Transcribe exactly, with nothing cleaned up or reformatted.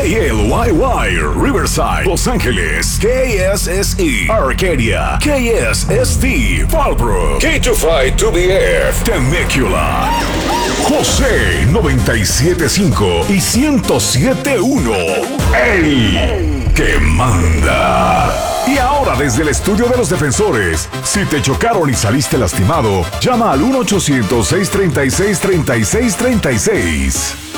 L Y Y, Riverside, Los Ángeles, K S S E, Arcadia, K S S T, Fallbrook, K two five two B F, Temecula, José noventa y siete punto cinco y ciento siete punto uno, el que manda. Y ahora desde el estudio de los defensores, si te chocaron y saliste lastimado, llama al uno ochocientos, seiscientos treinta y seis, treinta y seis treinta y seis.